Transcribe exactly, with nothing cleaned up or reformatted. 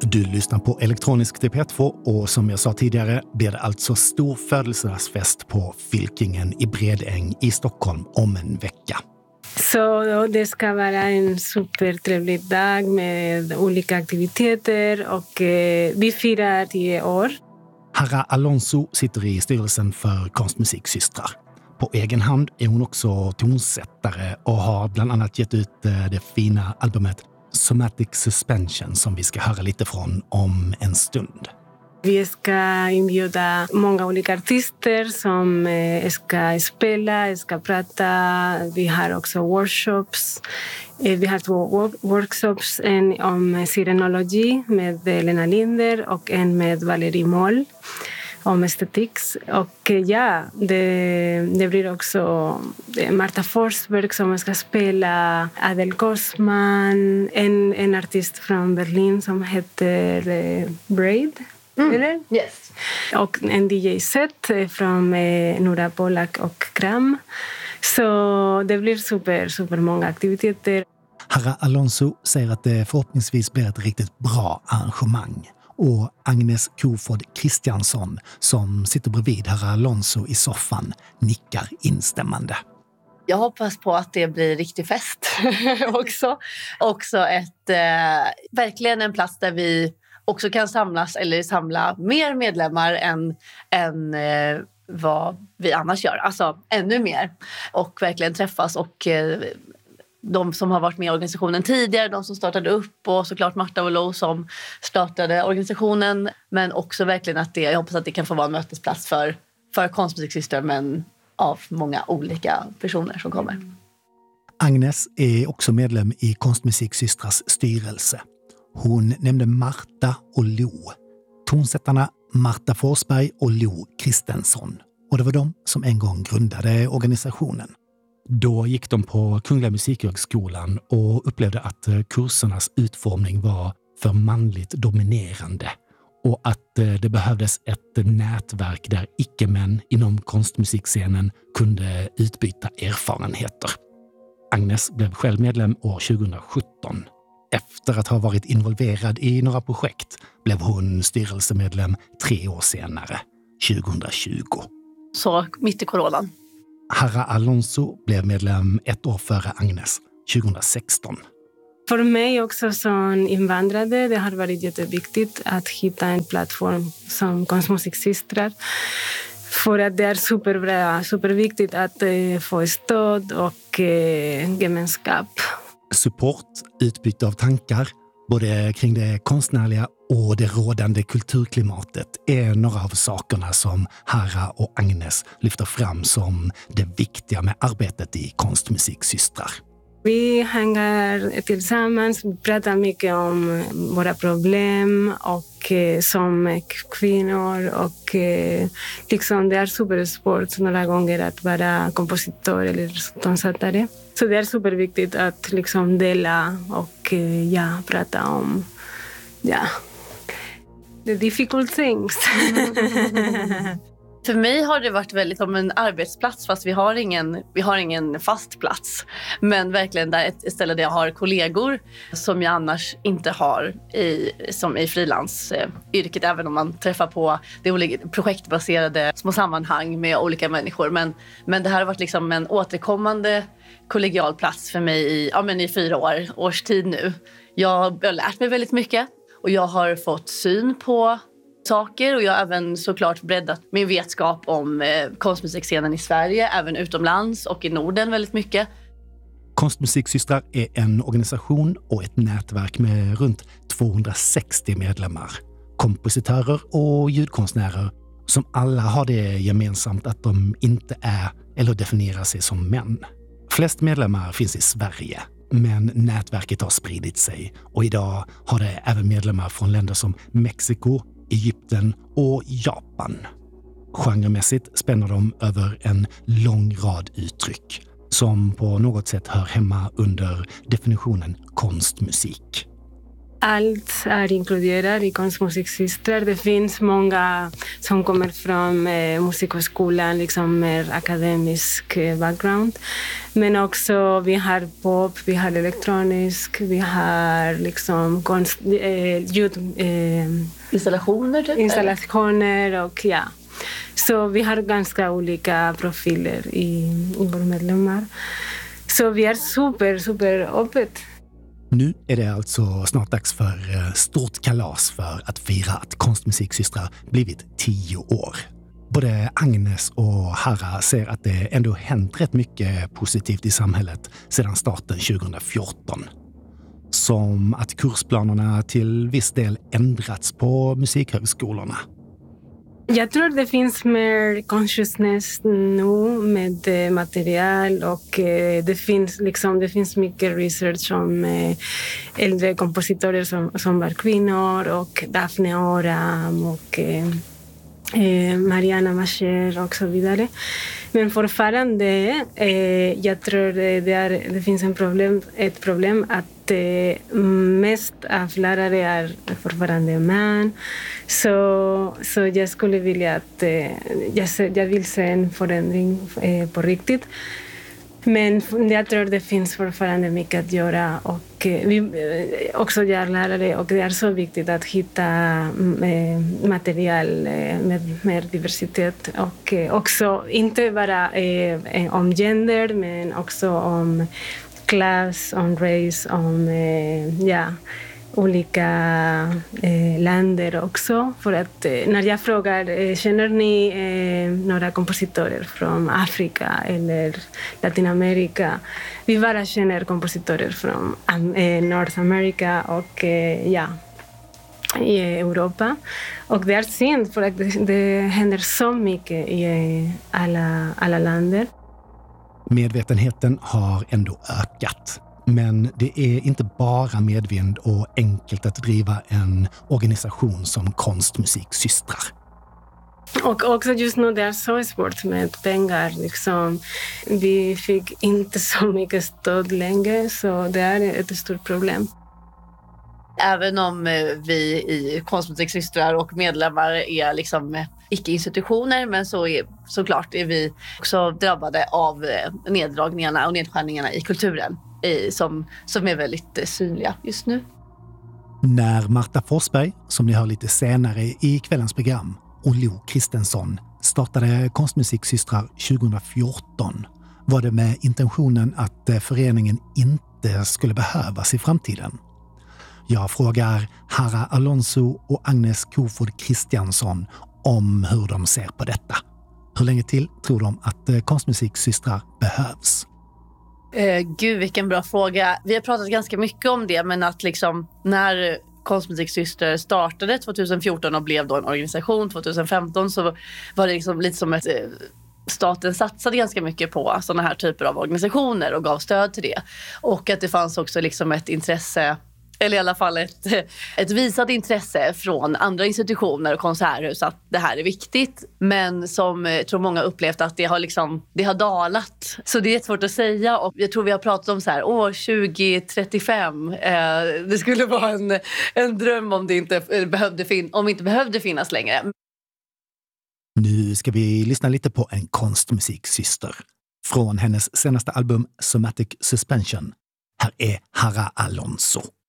Du lyssnar på Elektronisk till P två och som jag sa tidigare blir det alltså stor födelsedagsfest på Fylkingen i Bredäng i Stockholm om en vecka. Så det ska vara en supertrevlig dag med olika aktiviteter och eh, vi firar tio år. Hara Alonso sitter i styrelsen för Konstmusiksystrar. På egen hand är hon också tonsättare och har bland annat gett ut det fina albumet Somatic Suspension som vi ska höra lite från om en stund. Vi ska inbjuda många olika artister som ska spela, ska prata. Vi har också workshops. Vi har två workshops, en om sirenologi med Lena Linder och en med Valerie Moll om estetiks. Och ja, det, det blir också Marta Forsberg som ska spela, Adel Kosman, en, en artist från Berlin som heter eh, Braid. Mm. Eller? Yes. Och en D J-set från eh, Nora Polak och Kram. Så det blir super, super många aktiviteter. Hara Alonso säger att det förhoppningsvis blir ett riktigt bra arrangemang. Och Agnes Kofod Kristiansson, som sitter bredvid Hara Alonso i soffan, nickar instämmande. Jag hoppas på att det blir riktig fest också. Också ett, eh, verkligen en plats där vi också kan samlas eller samla mer medlemmar än, än eh, vad vi annars gör. Alltså ännu mer. Och verkligen träffas och eh, de som har varit med i organisationen tidigare, de som startade upp och såklart Marta och Lo som startade organisationen. Men också verkligen att det, jag hoppas att det kan få vara en mötesplats för, för konstmusiksystrar men av många olika personer som kommer. Agnes är också medlem i Konstmusiksystras styrelse. Hon nämnde Marta och Lo. Tonsättarna Marta Forsberg och Lo Kristensson. Och det var de som en gång grundade organisationen. Då gick de på Kungliga Musikhögskolan och upplevde att kursernas utformning var för manligt dominerande och att det behövdes ett nätverk där icke-män inom konstmusikscenen kunde utbyta erfarenheter. Agnes blev själv medlem år tjugohundrasjutton. Efter att ha varit involverad i några projekt blev hon styrelsemedlem tre år senare, tjugohundratjugo. Så mitt i coronan. Hara Alonso blev medlem ett år före Agnes, tjugohundrasexton. För mig också som invandrare, det har varit jätteviktigt att hitta en plattform som Konstmusiksystrar. För att det är superbra, superviktigt att eh, få stöd och eh, gemenskap. Support, utbyte av tankar, både kring det konstnärliga och det rådande kulturklimatet är några av sakerna som Hara och Agnes lyfter fram som det viktiga med arbetet i Konstmusiksystrar. Vi hänger tillsammans, vi pratar mycket om våra problem och eh, som kvinnor och eh, liksom det är supersvårt några gånger att vara kompositör eller tonsättare. Så det är superviktigt att liksom dela och eh, ja, prata om ja, the difficult things. För mig har det varit väldigt som en arbetsplats fast vi har ingen, vi har ingen fast plats. Men verkligen där ett ställe där jag har kollegor som jag annars inte har i, som i frilansyrket. Även om man träffar på det olika projektbaserade små sammanhang med olika människor. Men, men det här har varit liksom en återkommande kollegial plats för mig i, ja, men i fyra år, års tid nu. Jag, jag har lärt mig väldigt mycket och jag har fått syn på saker och jag har även såklart breddat min vetskap om eh, konstmusikscenen i Sverige, även utomlands och i Norden väldigt mycket. Konstmusiksystrar är en organisation och ett nätverk med runt tvåhundrasextio medlemmar, kompositörer och ljudkonstnärer som alla har det gemensamt att de inte är eller definierar sig som män. Flest medlemmar finns i Sverige, men nätverket har spridit sig och idag har det även medlemmar från länder som Mexiko, Egypten och Japan. Genremässigt spänner de över en lång rad uttryck som på något sätt hör hemma under definitionen konstmusik. allt är inkluderat i konstmusiksystrar. Det finns många som kommer från eh, musikhögskolan, liksom mer akademisk eh, background. Men också vi har pop, vi har elektronisk, vi har liksom konst, eh, ljud... Eh, installationer typ? Installationer och ja. Så vi har ganska olika profiler i, i våra medlemmar. Så vi är super, super öppet. Nu är det alltså snart dags för stort kalas för att fira att konstmusiksystrar blivit tio år. Både Agnes och Harra ser att det ändå hänt rätt mycket positivt i samhället sedan starten tjugohundrafjorton. Som att kursplanerna till viss del ändrats på musikhögskolorna. Jag tror det finns mer consciousness nu med material och det finns, liksom, det finns mycket research om äldre kompositorer som, som var kvinnor och Daphne Oram och eh, Mariana Macher och så vidare. Men fortfarande, eh, jag tror det, är, det finns en problem, ett problem att eh, mest av lärare är fortfarande män. Så, så jag skulle vilja att, eh, jag, jag vill se en förändring eh, på riktigt. Men jag tror det finns fortfarande mycket att göra och eh, vi eh, också är lärare och det är så viktigt att hitta eh, material eh, med mer diversitet och eh, också inte bara eh, om gender men också om klass, om race, om eh, ja, olika eh, länder också. För att eh, när jag frågar, eh, känner ni eh, några kompositorer från Afrika eller Latinamerika? Vi bara känner kompositorer från eh, North America och eh, ja, i Europa. Och det är synd för att det, det händer så mycket i eh, alla, alla länder. Medvetenheten har ändå ökat. Men det är inte bara medvind och enkelt att driva en organisation som konstmusiksystrar. Och också just nu det är så svårt med pengar. Liksom. Vi fick inte så mycket stöd länge så det är ett stort problem. Även om vi i konstmusiksystrar och medlemmar är liksom icke-institutioner men så är, såklart är vi också drabbade av neddragningarna och nedskärningarna i kulturen. I, som, som är väldigt eh, synliga just nu. När Marta Forsberg, som ni hör lite senare i kvällens program, och Lo Kristensson startade konstmusiksystrar tjugohundrafjorton var det med intentionen att eh, föreningen inte skulle behövas i framtiden. Jag frågar Harra Alonso och Agnes Kofod Kristiansson om hur de ser på detta. Hur länge till tror de att eh, konstmusiksystrar behövs? Uh, gud, vilken bra fråga. Vi har pratat ganska mycket om det, men att liksom när konstmusiksystrar startade tjugohundrafjorton och blev då en organisation tjugohundrafemton så var det liksom lite som att uh, staten satsade ganska mycket på sådana här typer av organisationer och gav stöd till det. Och att det fanns också liksom ett intresse, eller i alla fall ett, ett visat intresse från andra institutioner och konserthus att det här är viktigt. Men som jag tror många upplevt att det har, liksom, det har dalat. Så det är svårt att säga. Och jag tror vi har pratat om så här, år tjugo trettiofem. Eh, det skulle vara en, en dröm om det inte behövde, fin- om inte behövde finnas längre. Nu ska vi lyssna lite på en konstmusiksyster. Från hennes senaste album Somatic Suspension. Här är Harra Alonso.